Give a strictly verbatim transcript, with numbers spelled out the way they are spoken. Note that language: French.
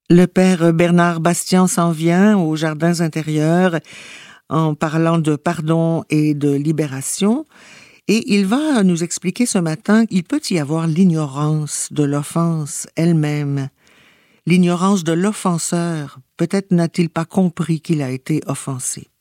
Le père Bernard Bastian s'en vient aux jardins intérieurs en parlant de pardon et de libération. Et il va nous expliquer ce matin qu'il peut y avoir l'ignorance de l'offense elle-même. L'ignorance de l'offenseur. Peut-être n'a-t-il pas compris qu'il a été offensé.